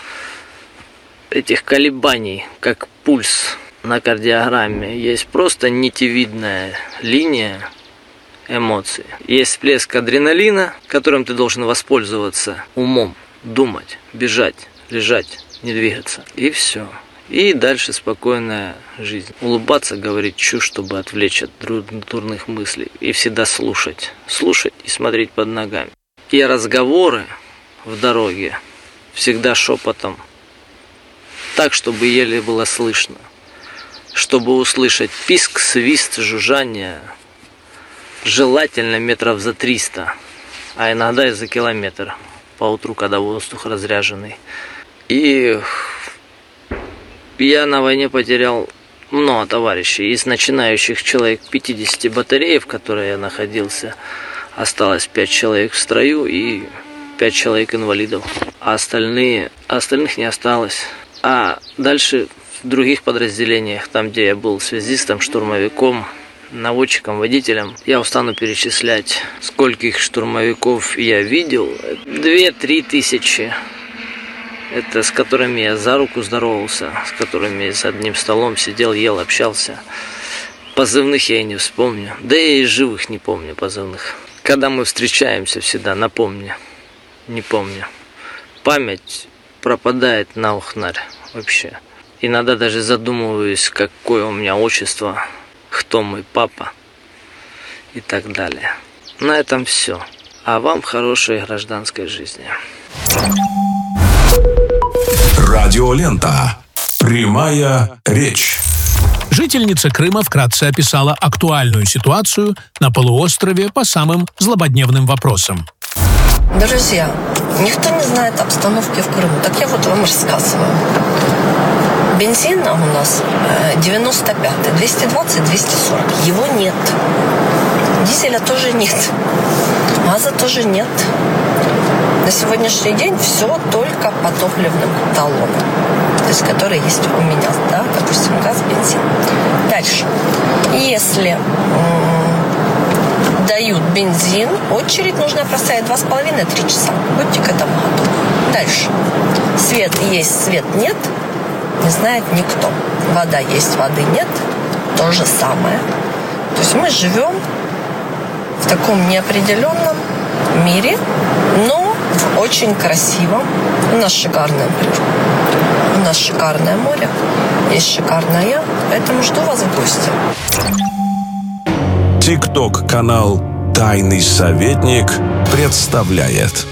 этих колебаний, как пульс на кардиограмме. Есть просто нитевидная линия эмоций. Есть всплеск адреналина, которым ты должен воспользоваться умом, думать, бежать, лежать, не двигаться. И все. И дальше спокойная жизнь. Улыбаться, говорить чушь, чтобы отвлечь от дурных мыслей. И всегда слушать. Слушать и смотреть под ногами. И разговоры в дороге всегда шепотом. Так, чтобы еле было слышно. Чтобы услышать писк, свист, жужжание. Желательно метров за 300. А иногда и за километр. По утру, когда воздух разряженный. И я на войне потерял много товарищей. Из начинающих человек 50 батарей, в которой я находился, осталось 5 человек в строю и 5 человек инвалидов. А остальных не осталось. А дальше в других подразделениях, там, где я был связистом, штурмовиком, наводчиком, водителем, я устану перечислять, скольких штурмовиков я видел. 2-3 тысячи. Это с которыми я за руку здоровался, с которыми за одним столом сидел, ел, общался. Позывных я и не вспомню. Да я и живых не помню позывных. Когда мы встречаемся всегда, напомни. Не помню. Память пропадает на ухнарь вообще. Иногда даже задумываюсь, какое у меня отчество, кто мой папа и так далее. На этом все. А вам хорошей гражданской жизни. Радиолента. Прямая речь. Жительница Крыма вкратце описала актуальную ситуацию на полуострове по самым злободневным вопросам. Друзья, никто не знает обстановки в Крыму, так я вот вам рассказываю. Бензина у нас 95-й, 220-240. Его нет. Дизеля тоже нет. Газа тоже нет. На сегодняшний день все только по топливным талонам. То есть, которые есть у меня, да, допустим, газ, бензин. Дальше. Если дают бензин, очередь нужно простоять 2,5-3 часа. Будьте к этому готовы. Дальше. Свет есть, свет нет. Не знает никто. Вода есть, воды нет. То же самое. То есть мы живем в таком неопределенном мире, но в очень красивом. У нас шикарная природа. У нас шикарное море. Есть шикарная я. Поэтому жду вас в гости. ТикТок-канал «Тайный советник» представляет.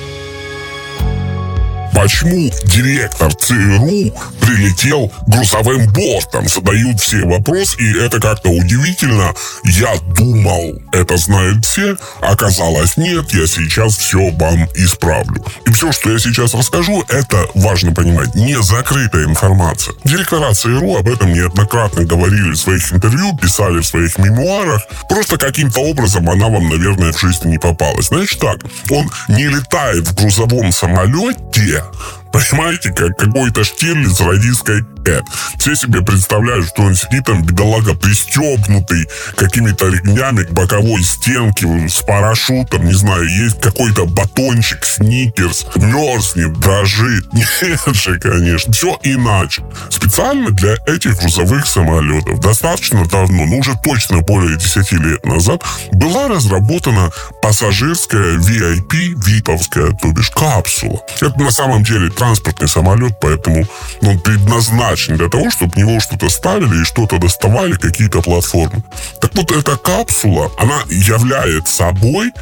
Почему директор ЦРУ прилетел грузовым бортом? Задают все вопрос, и это как-то удивительно. Я думал, это знают все, оказалось нет, я сейчас все вам исправлю. И все, что я сейчас расскажу, это, важно понимать, не закрытая информация. Директора ЦРУ об этом неоднократно говорили в своих интервью, писали в своих мемуарах. Просто каким-то образом она вам, наверное, в жизни не попалась. Значит так, он не летает в грузовом самолете, понимаете, как какой-то Штирлиц радистской Кэт. Все себе представляют, что он сидит там, бедолага, пристегнутый какими-то ремнями к боковой стенке, с парашютом, не знаю, есть какой-то батончик, сникерс, мерзнет, дрожит. Нет же, конечно, все иначе. Специально для этих грузовых самолетов достаточно давно, ну уже точно более 10 лет назад, была разработана пассажирская VIP, виповская, то бишь капсула. Это на самом деле транспортный самолет, поэтому он предназначен для того, чтобы в него что-то ставили и что-то доставали, какие-то платформы. Так вот, эта капсула, она является собой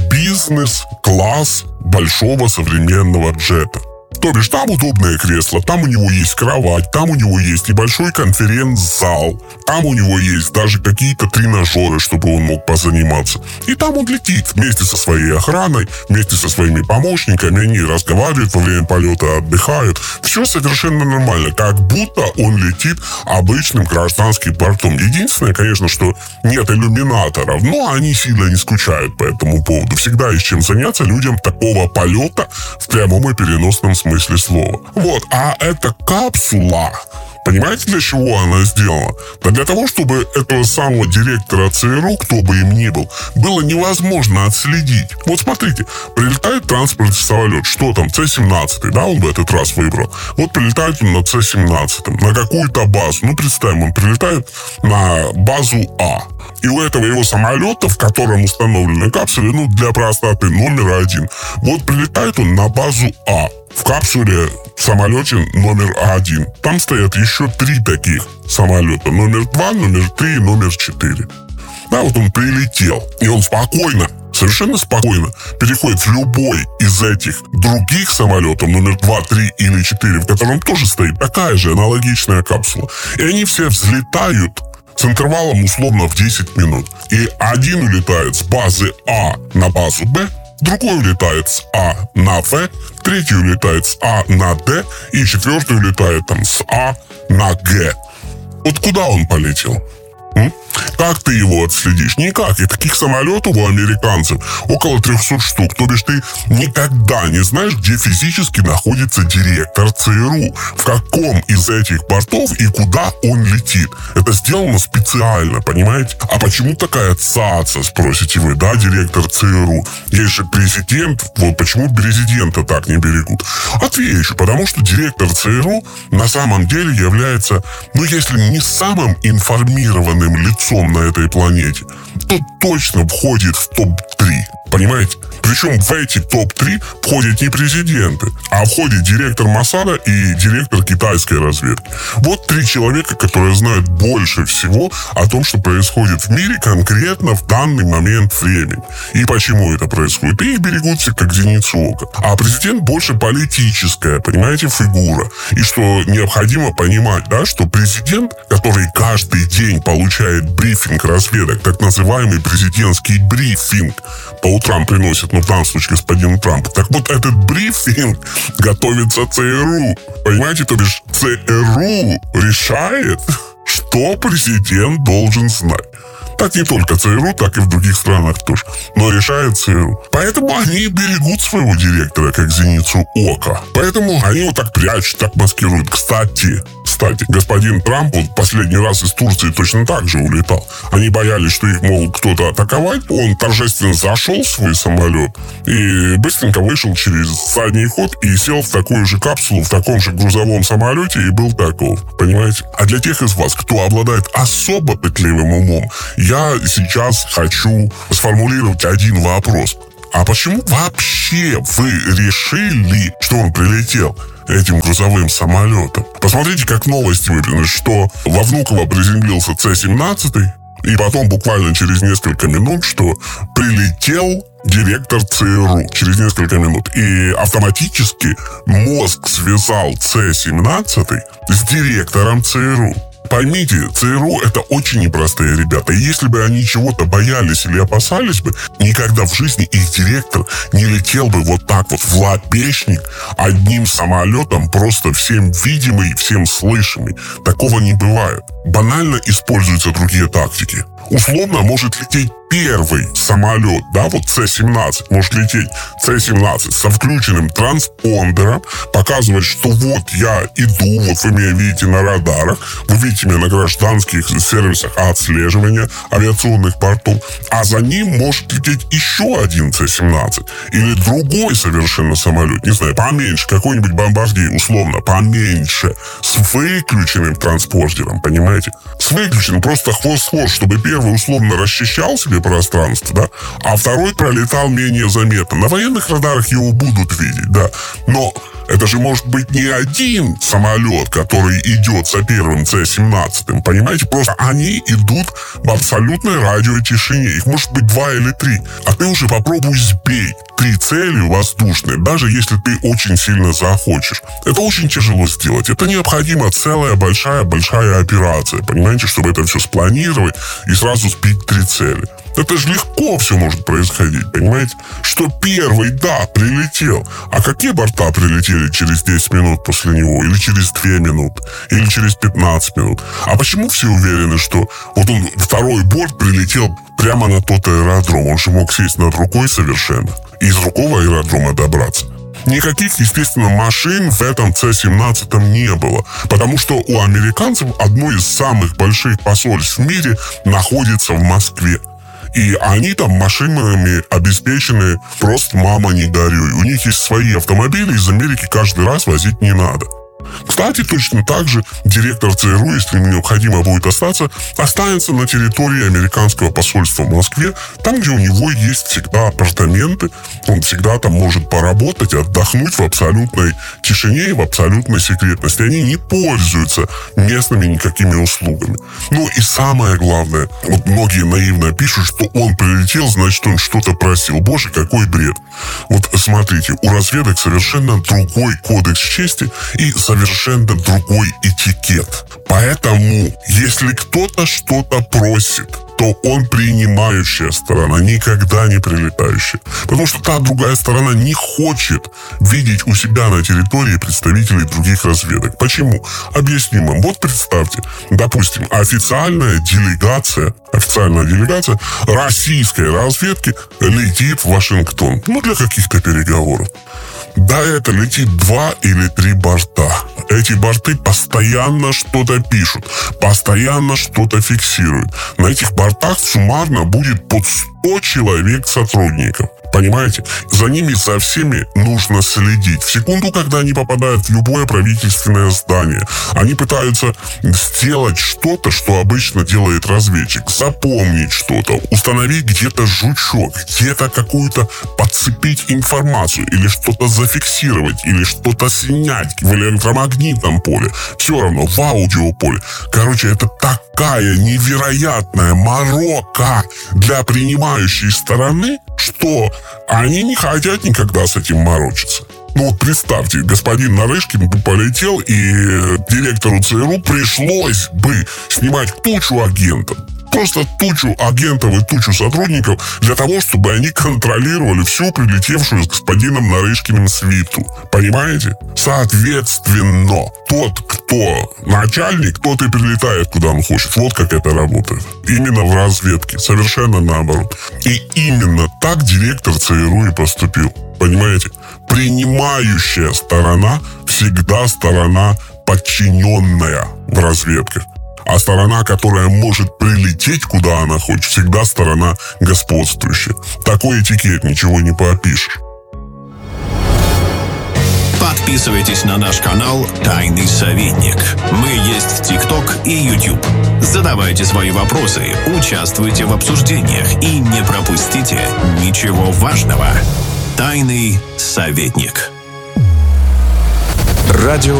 бизнес-класс большого современного джета. То бишь, там удобное кресло, там у него есть кровать, там у него есть небольшой конференц-зал, там у него есть даже какие-то тренажеры, чтобы он мог позаниматься. И там он летит вместе со своей охраной, вместе со своими помощниками, они разговаривают во время полета, отдыхают. Все совершенно нормально, как будто он летит обычным гражданским бортом. Единственное, конечно, что нет иллюминаторов, но они сильно не скучают по этому поводу. Всегда есть чем заняться людям такого полета в прямом и переносном смысле слова. Вот, а эта капсула, понимаете, для чего она сделана? Да для того, чтобы этого самого директора ЦРУ, кто бы им ни был, было невозможно отследить. Вот смотрите, прилетает транспортный самолет, что там, С-17, да, он в этот раз выбрал. Вот прилетает он на С-17, на какую-то базу. Ну, представим, он прилетает на базу А. И у этого его самолета, в котором установлена капсула, ну, для простоты, номер 1. Вот прилетает он на базу А. В капсуле, в самолете номер 1. Там стоят еще 3 таких самолета. Номер 2, номер 3 и номер 4. Да, вот он прилетел. И он спокойно, совершенно спокойно переходит в любой из этих других самолетов, номер 2, 3 или 4, в котором тоже стоит такая же аналогичная капсула. И они все взлетают с интервалом условно в 10 минут. И один улетает с базы А на базу Б, другой улетает с А на В, третий улетает с А на Д, и четвертый улетает там с А на Г. Вот куда он полетел? Как ты его отследишь? Никак. И таких самолетов у американцев около 300 штук. То бишь ты никогда не знаешь, где физически находится директор ЦРУ, в каком из этих бортов и куда он летит. Это сделано специально, понимаете? А почему такая цаца, спросите вы, да, директор ЦРУ? Есть же президент, вот почему президента так не берегут? Отвечу, потому что директор ЦРУ на самом деле является, ну если не самым информированным лицом на этой планете, то точно входит в топ-3 топ-3. Понимаете? Причем в эти топ-3 входят не президенты, а входит директор Моссада и директор китайской разведки. Вот 3 человека, которые знают больше всего о том, что происходит в мире конкретно в данный момент времени. И почему это происходит. И их берегут все как зеницу ока. А президент больше политическая, понимаете, фигура. И что необходимо понимать, да, что президент, который каждый день получает брифинг разведок, так называемый президентский брифинг, по утрам приносит, в данном случае господин Трамп. Так вот, этот брифинг готовится ЦРУ. Понимаете, то бишь ЦРУ решает, что президент должен знать. Так не только ЦРУ, так и в других странах тоже. Но решает ЦРУ. Поэтому они берегут своего директора как зеницу ока. Поэтому они его так прячут, так маскируют. Кстати, господин Трамп последний раз из Турции точно так же улетал. Они боялись, что их могут кто-то атаковать. Он торжественно зашел в свой самолет и быстренько вышел через задний ход и сел в такую же капсулу, в таком же грузовом самолете и был таков. Понимаете? А для тех из вас, кто обладает особо пытливым умом, я сейчас хочу сформулировать один вопрос. А почему вообще вы решили, что он прилетел этим грузовым самолетом? Посмотрите, как в новости выписано, что во Внуково приземлился С-17, и потом буквально через несколько минут, что прилетел директор ЦРУ через несколько минут. И автоматически мозг связал С-17 с директором ЦРУ. Поймите, ЦРУ — это очень непростые ребята. И если бы они чего-то боялись или опасались бы, никогда в жизни их директор не летел бы вот так вот в лапешник одним самолетом, просто всем видимый, всем слышимый. Такого не бывает. Банально используются другие тактики. Условно может лететь первый самолет, да, вот С-17, может лететь С-17 со включенным транспондером, показывать, что вот я иду, вот вы меня видите на радарах, вы видите меня на гражданских сервисах отслеживания авиационных бортов, а за ним может лететь еще один С-17 или другой совершенно самолет, не знаю, поменьше, какой-нибудь бомбардир, условно, поменьше, с выключенным транспондером, понимаете? С выключенным, просто хвост-хвост, чтобы первый условно расчищал себе пространство, да, а второй пролетал менее заметно. На военных радарах его будут видеть, да, но это же может быть не один самолет, который идет за первым С-17, понимаете? Просто они идут в абсолютной радиотишине. Их может быть 2 или 3. А ты уже попробуй сбей 3 цели воздушные, даже если ты очень сильно захочешь. Это очень тяжело сделать. Это необходима целая большая операция, понимаете, чтобы это все спланировать и сразу сбить 3 цели. Это же легко все может происходить, понимаете? Что первый, да, прилетел. А какие борта прилетели через 10 минут после него? Или через 2 минуты? Или через 15 минут? А почему все уверены, что вот он, второй борт прилетел прямо на тот аэродром? Он же мог сесть над рукой совершенно. И из другого аэродрома добраться. Никаких, естественно, машин в этом С-17 не было. Потому что у американцев одно из самых больших посольств в мире находится в Москве. И они там машинами обеспечены просто мама не горюй. У них есть свои автомобили, из Америки каждый раз возить не надо. Кстати, точно так же директор ЦРУ, если ему необходимо будет остаться, останется на территории американского посольства в Москве, там, где у него есть всегда апартаменты, он всегда там может поработать, отдохнуть в абсолютной тишине и в абсолютной секретности. Они не пользуются местными никакими услугами. Ну и самое главное, вот многие наивно пишут, что он прилетел, значит, он что-то просил. Боже, какой бред. Вот смотрите, у разведок совершенно другой кодекс чести и совершенно другой этикет. Поэтому, если кто-то что-то просит, то он принимающая сторона, никогда не прилетающая. Потому что та другая сторона не хочет видеть у себя на территории представителей других разведок. Почему? Объясним вам. Вот представьте, допустим, официальная делегация российской разведки летит в Вашингтон. Ну, для каких-то переговоров. Да, это летит 2 или 3 борта. Эти борты постоянно что-то пишут, постоянно что-то фиксируют. На этих бортах суммарно будет под 100 человек сотрудников. Понимаете? За ними, за всеми нужно следить. В секунду, когда они попадают в любое правительственное здание, они пытаются сделать что-то, что обычно делает разведчик. Запомнить что-то, установить где-то жучок, где-то какую-то подцепить информацию, или что-то зафиксировать, или что-то снять в электромагнитном поле. Все равно, в аудиополе. Короче, это такая невероятная морока для принимающей стороны, что они не хотят никогда с этим морочиться. Ну вот представьте, господин Нарышкин бы полетел, и директору ЦРУ пришлось бы снимать тучу агентов. Просто тучу агентов и тучу сотрудников для того, чтобы они контролировали всю прилетевшую с господином Нарышкиным свиту. Понимаете? Соответственно, тот, кто начальник, тот и прилетает, куда он хочет. Вот как это работает. Именно в разведке. Совершенно наоборот. И именно так директор ЦРУ и поступил. Понимаете? Принимающая сторона всегда сторона подчиненная в разведках. А сторона, которая может прилететь, куда она хочет, всегда сторона господствующая. Такой этикет, ничего не попишешь. Подписывайтесь на наш канал «Тайный советник». Мы есть в ТикТок и YouTube. Задавайте свои вопросы, участвуйте в обсуждениях и не пропустите ничего важного. «Тайный советник». Радио